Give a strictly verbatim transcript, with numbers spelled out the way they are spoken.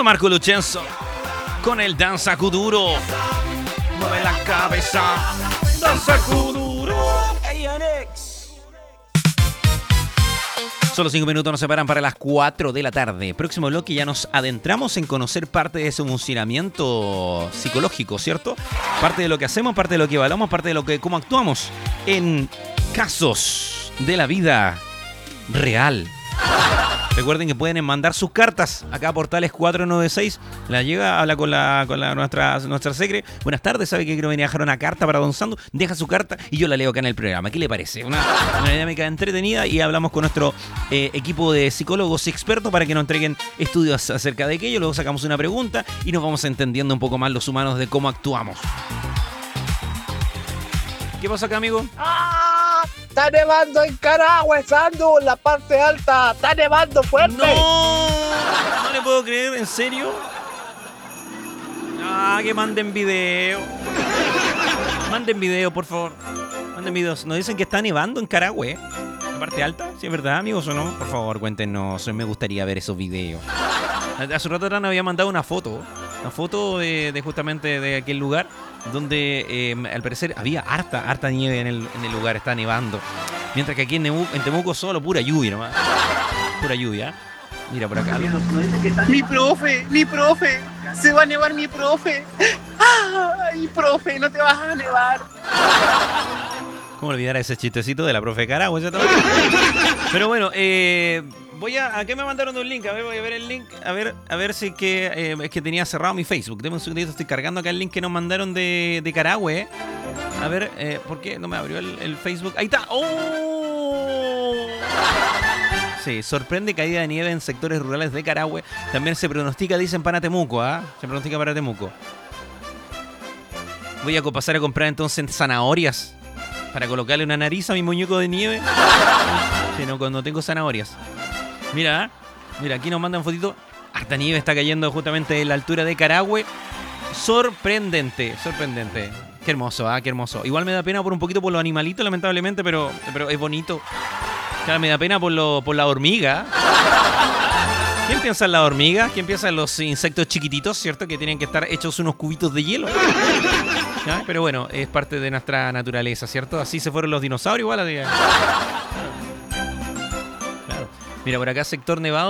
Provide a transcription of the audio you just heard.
Marco Luchenzo con el Danza Kuduro. Mueve la cabeza. Danza Kuduro. Solo cinco minutos nos separan para las cuatro de la tarde. Próximo bloque ya nos adentramos en conocer parte de ese funcionamiento psicológico, ¿cierto? Parte de lo que hacemos, parte de lo que evaluamos, parte de lo que cómo actuamos en casos de la vida real. Recuerden que pueden mandar sus cartas acá a Portales cuatro nueve seis. La llega, habla con la con la nuestra nuestra secre. Buenas tardes, sabe que quiero venir a dejar una carta para Don Sando. Deja su carta y yo la leo acá en el programa. ¿Qué le parece? Una, una dinámica entretenida y hablamos con nuestro eh, equipo de psicólogos expertos para que nos entreguen estudios acerca de aquello. Luego sacamos una pregunta y nos vamos entendiendo un poco más los humanos de cómo actuamos. ¿Qué pasa acá, amigo? ¡Ah! Está nevando en Carahue, Sandu, en la parte alta. Está nevando fuerte. No, no le puedo creer, ¿en serio? Ah, que manden video. Manden video, por favor. Manden videos. Nos dicen que está nevando en Carahue, ¿eh? La parte alta, ¿sí es verdad, amigos o no? Por favor, cuéntenos. Me gustaría ver esos videos. Hace un rato atrás nos había mandado una foto. Una foto de, de justamente de aquel lugar donde eh, al parecer había harta, harta nieve en el, en el lugar, está nevando. Mientras que aquí en, Nemu, en Temuco solo pura lluvia nomás. Pura lluvia. Mira por acá. Mi profe, mi profe. Se va a nevar mi profe. Ay, profe, no te vas a nevar. ¿Cómo olvidar ese chistecito de la profe Carahue? Pero bueno, eh, voy a... ¿A qué me mandaron un link? A ver, voy a ver el link. A ver, a ver si es que, eh, es que tenía cerrado mi Facebook. Deme un segundito, estoy cargando acá el link que nos mandaron de, de Carahue. ¿eh? A ver, eh, ¿por qué no me abrió el, el Facebook? ¡Ahí está! ¡Oh! Sí, sorprende caída de nieve en sectores rurales de Carahue. También se pronostica, dicen, para Temuco, ¿ah? ¿eh? Se pronostica para Temuco. Voy a pasar a comprar entonces zanahorias para colocarle una nariz a mi muñeco de nieve. Sí, no, cuando tengo zanahorias. Mira, mira, aquí nos mandan fotito. Harta nieve está cayendo justamente en la altura de Carahue. Sorprendente, sorprendente. Qué hermoso, ¿ah? ¿eh? Qué hermoso. Igual me da pena por un poquito por los animalitos, lamentablemente, pero, pero es bonito. Claro, me da pena por, lo, por la hormiga. ¿Quién piensa en la hormiga? ¿Quién piensa en los insectos chiquititos, cierto? Que tienen que estar hechos unos cubitos de hielo. ¿Ya? Pero bueno, es parte de nuestra naturaleza, ¿cierto? Así se fueron los dinosaurios, igual. Claro. Mira, por acá sector nevado.